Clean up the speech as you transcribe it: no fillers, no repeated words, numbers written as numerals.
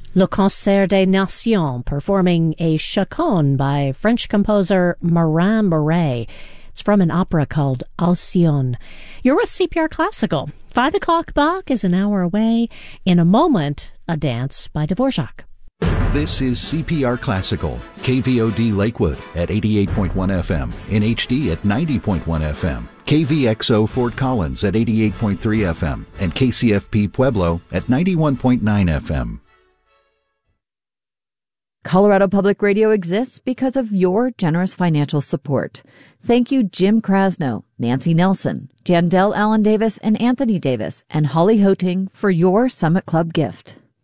Le Concert des Nations, performing a chaconne by French composer Marin Murray. It's from an opera called Alcyone. You're with CPR Classical. 5 o'clock Bach is an hour away. In a moment, a dance by Dvorak. This is CPR Classical, KVOD Lakewood at 88.1 FM, in HD at 90.1 FM, KVXO Fort Collins at 88.3 FM, and KCFP Pueblo at 91.9 FM. Colorado Public Radio exists because of your generous financial support. Thank you, Jim Krasno, Nancy Nelson, Jandel Allen Davis and Anthony Davis, and Holly Hoting for your Summit Club gift.